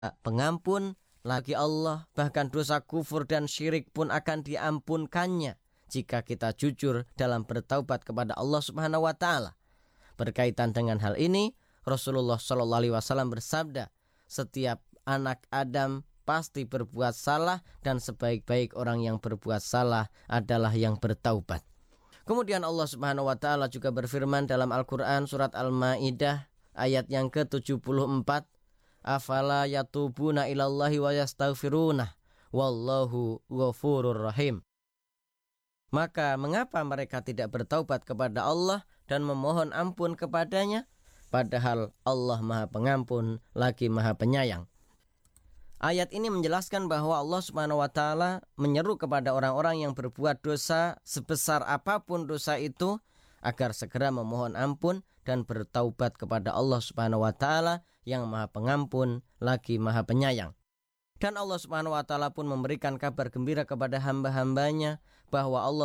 pengampun lagi Allah, bahkan dosa kufur dan syirik pun akan diampunkannya jika kita jujur dalam bertaubat kepada Allah Subhanahu wa taala. Berkaitan dengan hal ini, Rasulullah Shallallahu alaihi wasallam bersabda, setiap anak Adam pasti berbuat salah dan sebaik-baik orang yang berbuat salah adalah yang bertaubat. Kemudian Allah Subhanahu wa taala juga berfirman dalam Al-Qur'an surat Al-Maidah ayat yang ke-74, afala yatubuna ilallahi wa yastaghfirunah wallahu ghafurur rahim. Maka mengapa mereka tidak bertaubat kepada Allah dan memohon ampun kepadanya, padahal Allah Maha Pengampun lagi Maha Penyayang. Ayat ini menjelaskan bahwa Allah Subhanahu wa taala menyeru kepada orang-orang yang berbuat dosa sebesar apapun dosa itu agar segera memohon ampun dan bertaubat kepada Allah Subhanahu wa taala yang Maha Pengampun lagi Maha Penyayang. Dan Allah Subhanahu wa taala pun memberikan kabar gembira kepada hamba-hambanya bahwa Allah